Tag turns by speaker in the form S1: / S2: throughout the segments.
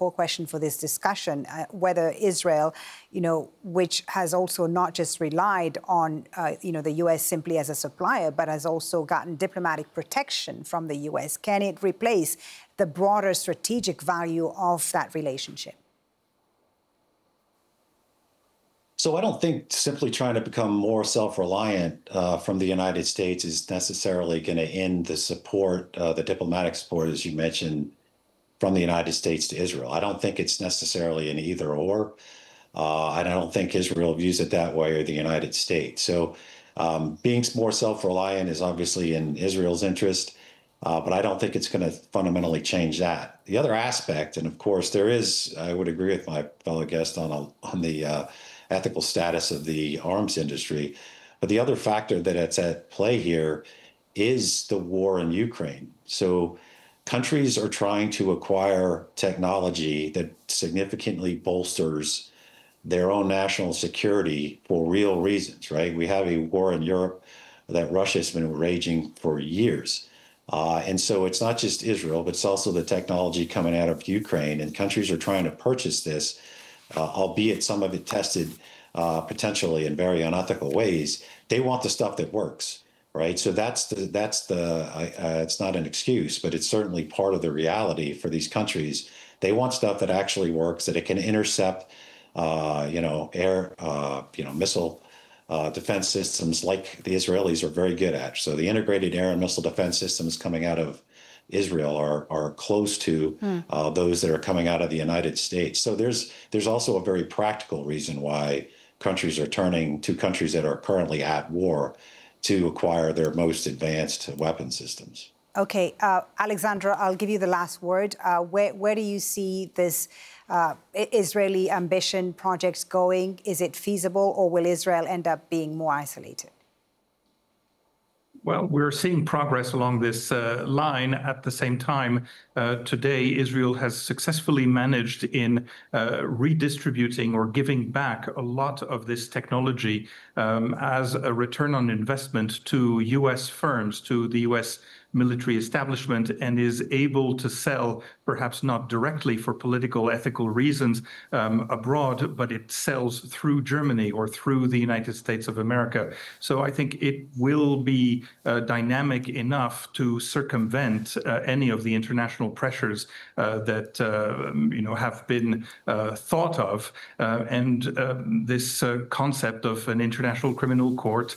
S1: core question for this discussion, whether Israel, which has also not just relied on, the U.S. simply as a supplier, but has also gotten diplomatic protection from the U.S., can it replace the broader strategic value of that relationship?
S2: So I don't think simply trying to become more self-reliant from the United States is necessarily going to end the support, the diplomatic support, as you mentioned, from the United States to Israel. I don't think it's necessarily an either or. I don't think Israel views it that way or the United States. So being more self-reliant is obviously in Israel's interest, but I don't think it's going to fundamentally change that. The other aspect, and of course there is, I would agree with my fellow guest on the ethical status of the arms industry. But the other factor that's at play here is the war in Ukraine. So countries are trying to acquire technology that significantly bolsters their own national security for real reasons, right? We have a war in Europe that Russia has been waging for years. And so it's not just Israel, but it's also the technology coming out of Ukraine. And countries are trying to purchase this, albeit some of it tested potentially in very unethical ways. They want the stuff that works, right? So it's not an excuse, but it's certainly part of the reality for these countries. They want stuff that actually works, that it can intercept, air, missile defense systems like the Israelis are very good at. So the integrated air and missile defense systems coming out of Israel are close to those that are coming out of the United States. So there's also a very practical reason why countries are turning to countries that are currently at war to acquire their most advanced weapon systems.
S1: Okay, Alexandra, I'll give you the last word. Where do you see this Israeli ambition projects going? Is it feasible, or will Israel end up being more isolated?
S3: Well, we're seeing progress along this line. At the same time, today, Israel has successfully managed in redistributing or giving back a lot of this technology as a return on investment to U.S. firms, to the U.S. military establishment, and is able to sell, perhaps not directly for political, ethical reasons abroad, but it sells through Germany or through the United States of America. So I think it will be dynamic enough to circumvent any of the international pressures that have been thought of, and this concept of an international criminal court,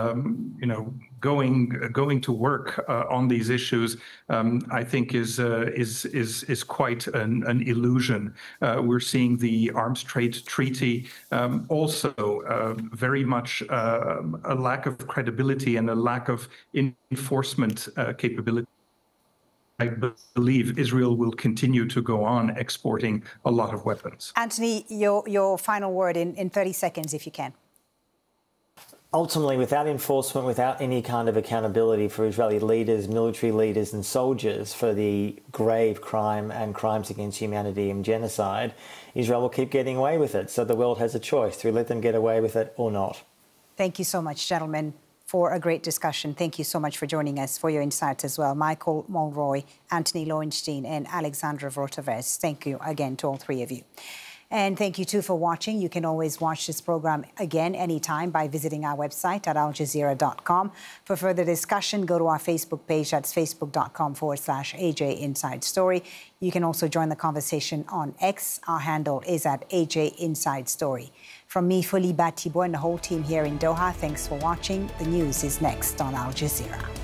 S3: going to work on these issues, I think is quite an illusion. We're seeing the Arms Trade Treaty also very much a lack of credibility and a lack of enforcement capability. I believe Israel will continue to go on exporting a lot of weapons.
S1: Anthony, your final word in 30 seconds, if you can.
S4: Ultimately, without enforcement, without any kind of accountability for Israeli leaders, military leaders and soldiers for the grave crime and crimes against humanity and genocide, Israel will keep getting away with it. So the world has a choice to let them get away with it or not. Thank you so much, gentlemen, for a great discussion. Thank you so much for joining us, for your insights as well. Michael Mulroy, Anthony Lowenstein and Alexandra Vorotovets. Thank you again to all three of you. And thank you, too, for watching. You can always watch this program again anytime by visiting our website at aljazeera.com. For further discussion, go to our Facebook page. That's facebook.com/AJ Inside Story. You can also join the conversation on X. Our handle is at AJ Inside Story. From me, Foli Batibo, and the whole team here in Doha, thanks for watching. The news is next on Al Jazeera.